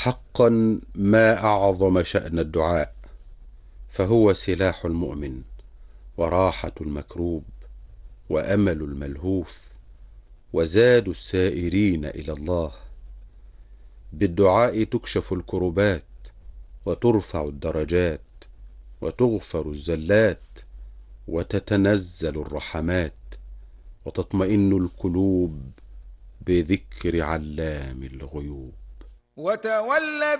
حقا ما أعظم شأن الدعاء، فهو سلاح المؤمن وراحة المكروب وأمل الملهوف وزاد السائرين إلى الله. بالدعاء تكشف الكربات وترفع الدرجات وتغفر الزلات وتتنزل الرحمات وتطمئن القلوب بذكر علام الغيوب. وتولى